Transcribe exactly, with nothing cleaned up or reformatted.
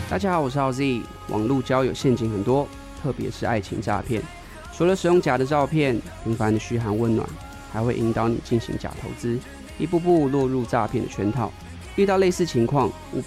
大家好，我是浩 Z。网络交友陷阱很多，特别是爱情诈骗。除了使用假的照片、频繁的嘘寒问暖，还会引导你进行假投资，一步步落入诈骗的圈套。遇到类似情况，务必